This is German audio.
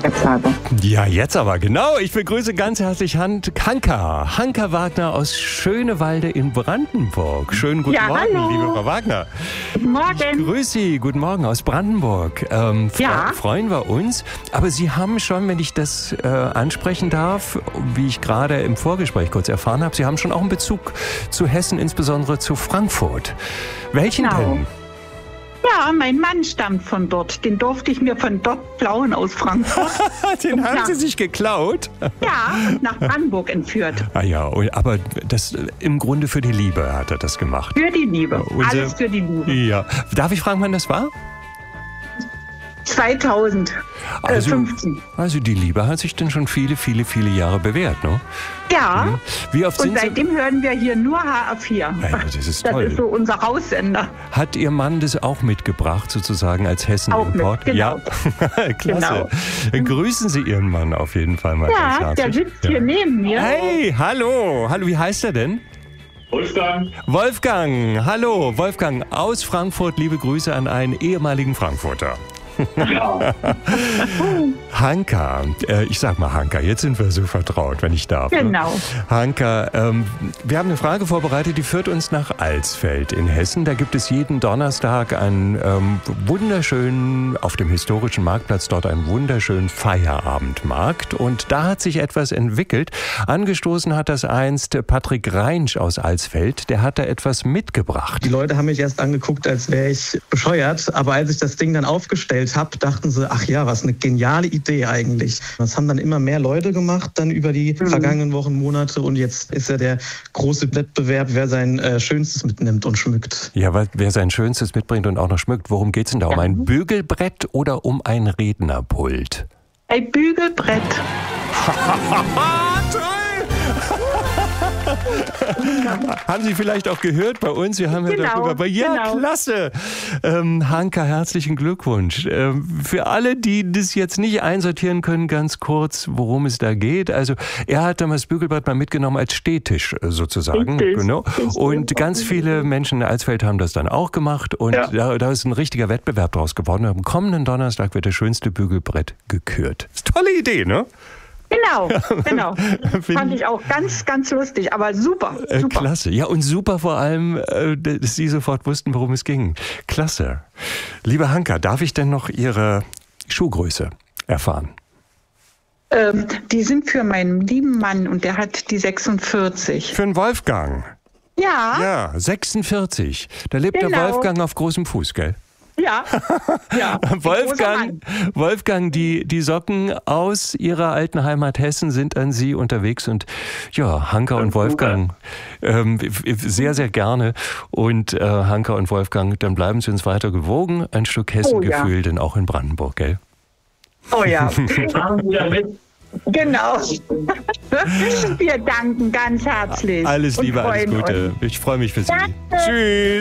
Jetzt aber. Ja, jetzt aber, genau. Ich begrüße ganz herzlich Hanka. Hanka Wagner aus Schönewalde in Brandenburg. Schönen guten Morgen, hallo. liebe Frau Wagner. Guten Morgen. Grüß Sie, guten Morgen aus Brandenburg. Freuen wir uns. Aber Sie haben schon, wenn ich das ansprechen darf, wie ich gerade im Vorgespräch kurz erfahren habe, Sie haben schon auch einen Bezug zu Hessen, insbesondere zu Frankfurt. Welchen denn? Ja, mein Mann stammt von dort. Den durfte ich mir von dort klauen aus Frankfurt. Den haben Sie sich geklaut? Ja, und nach Brandenburg entführt. Ah ja, aber das im Grunde für die Liebe hat er das gemacht. Für die Liebe. Alles für die Liebe. Ja. Darf ich fragen, wann das war? 2015. Also die Liebe hat sich dann schon viele, viele, viele Jahre bewährt, ne? Ja. Wie oft sind und seitdem hören wir hier nur HR4. Ja, das ist toll. Das ist so unser Haussender. Hat Ihr Mann das auch mitgebracht, sozusagen als Hessen-Import? Genau. Ja, klasse. Genau. Grüßen Sie Ihren Mann auf jeden Fall mal ganz herzlich. Der sitzt hier neben mir. Hey, hallo. Hallo, wie heißt er denn? Wolfgang, hallo, Wolfgang aus Frankfurt, liebe Grüße an einen ehemaligen Frankfurter. Ja. Hanka, ich sag mal Hanka, jetzt sind wir so vertraut, wenn ich darf. Genau. Ne? Hanka, wir haben eine Frage vorbereitet, die führt uns nach Alsfeld in Hessen. Da gibt es jeden Donnerstag einen wunderschönen, auf dem historischen Marktplatz dort einen wunderschönen Feierabendmarkt. Und da hat sich etwas entwickelt. Angestoßen hat das einst Patrick Reinsch aus Alsfeld. Der hat da etwas mitgebracht. Die Leute haben mich erst angeguckt, als wäre ich bescheuert. Aber als ich das Ding dann aufgestellt habe, dachten sie, ach ja, was eine geniale Idee eigentlich. Das haben dann immer mehr Leute gemacht, dann über die vergangenen Wochen, Monate. Und jetzt ist ja der große Wettbewerb, wer sein Schönstes mitnimmt und schmückt. Ja, wer sein Schönstes mitbringt und auch noch schmückt. Worum geht's denn da? Um ein Bügelbrett oder um ein Rednerpult? Ein Bügelbrett. Haben Sie vielleicht auch gehört bei uns? Wir haben ja darüber. Ja, klasse. Hanka, herzlichen Glückwunsch. Für alle, die das jetzt nicht einsortieren können, ganz kurz, worum es da geht. Also er hat damals das Bügelbrett mal mitgenommen als Stehtisch sozusagen. Genau. Und ganz viele Menschen in Alsfeld haben das dann auch gemacht. Und da ist ein richtiger Wettbewerb draus geworden. Am kommenden Donnerstag wird das schönste Bügelbrett gekürt. Das ist eine tolle Idee, ne? Genau. Fand ich auch ganz, ganz lustig, aber super. Klasse. Ja, und super vor allem, dass Sie sofort wussten, worum es ging. Klasse. Liebe Hanka, darf ich denn noch Ihre Schuhgröße erfahren? Die sind für meinen lieben Mann und der hat die 46. Für den Wolfgang? Ja. Ja, 46. Da lebt der Wolfgang auf großem Fuß, gell? Ja. Wolfgang, die Socken aus Ihrer alten Heimat Hessen sind an Sie unterwegs und ja, Hanka und Wolfgang sehr, sehr gerne und Hanka und Wolfgang, dann bleiben Sie uns weiter gewogen, ein Stück Hessengefühl, denn auch in Brandenburg, gell? Oh ja. Genau. Wir danken ganz herzlich. Alles Liebe, alles Gute. Ich freue mich für Sie. Tschüss.